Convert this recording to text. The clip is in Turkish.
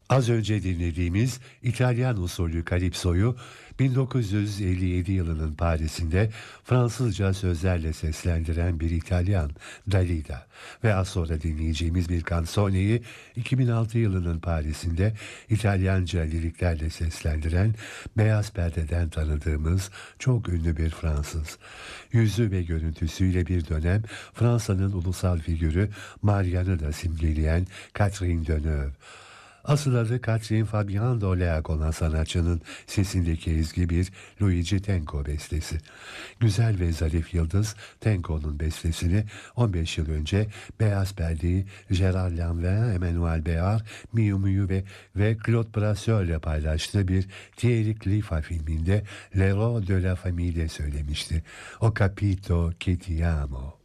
Az önce dinlediğimiz İtalyan usulü Kalipso'yu 1957 yılının Paris'inde Fransızca sözlerle seslendiren bir İtalyan, Dalida, ve az sonra dinleyeceğimiz bir kansoneyi 2006 yılının Paris'inde İtalyanca liriklerle seslendiren Beyaz Perde'den tanıdığımız çok ünlü bir Fransız. Yüzü ve görüntüsüyle bir dönem Fransa'nın ulusal figürü Marianne'ı da simgeleyen Catherine Deneuve. Asıl adı Catherine Fabian d'Oléac olan sanatçının sesindeki ezgi bir Luigi Tenco bestesi. Güzel ve zarif yıldız Tenco'nun bestesini 15 yıl önce Beyaz Perde'yi Gérard Lanvin, Emmanuel Béard, Miu Miu ve Claude Brasseur ile paylaştığı bir Thierry Cliffa filminde L'Héros de la Famille söylemişti. O capito che ti amo.